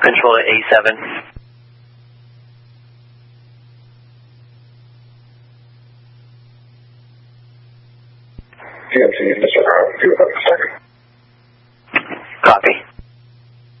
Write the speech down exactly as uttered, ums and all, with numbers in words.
Control to A seven. G M C, Mister Brown, two about a second. Copy.